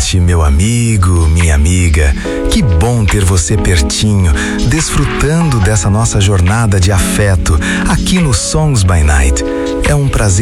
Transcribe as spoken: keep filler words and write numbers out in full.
noite, meu amigo, minha amiga. Que bom ter você pertinho, desfrutando dessa nossa jornada de afeto aqui no Songs by Night. É um prazer